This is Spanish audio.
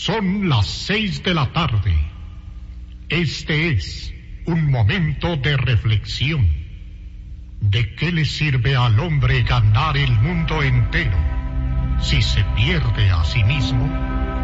Son las 6 de la tarde. Este es un momento de reflexión. ¿De qué le sirve al hombre ganar el mundo entero si se pierde a sí mismo?